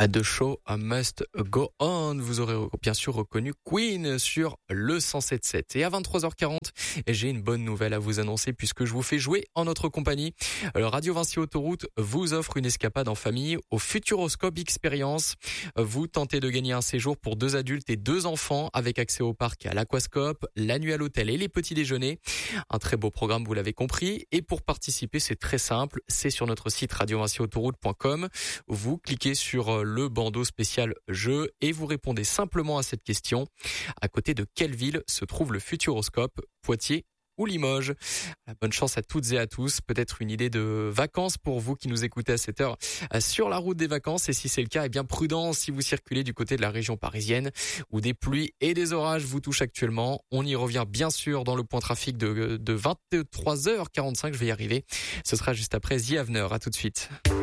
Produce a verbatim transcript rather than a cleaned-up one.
The Show Must Go On. Vous aurez bien sûr reconnu Queen sur le cent sept sept. Et à vingt-trois heures quarante, j'ai une bonne nouvelle à vous annoncer puisque je vous fais jouer en notre compagnie. Le Radio Vinci Autoroute vous offre une escapade en famille au Futuroscope Experience. Vous tentez de gagner un séjour pour deux adultes et deux enfants avec accès au parc et à l'aquascope, la nuit à l'hôtel et les petits déjeuners. Un très beau programme, vous l'avez compris. Et pour participer, c'est très simple. C'est sur notre site radio vinci autoroute point com. Vous cliquez sur le bandeau spécial jeu et vous répondez simplement à cette question. À côté de quelle ville se trouve le Futuroscope, Poitiers ou Limoges? Bonne chance à toutes et à tous. Peut-être une idée de vacances pour vous qui nous écoutez à cette heure sur la route des vacances. Et si c'est le cas, eh bien prudent si vous circulez du côté de la région parisienne où des pluies et des orages vous touchent actuellement. On y revient bien sûr dans le point trafic de, de vingt-trois heures quarante-cinq. Je vais y arriver. Ce sera juste après The Avener. À tout de suite.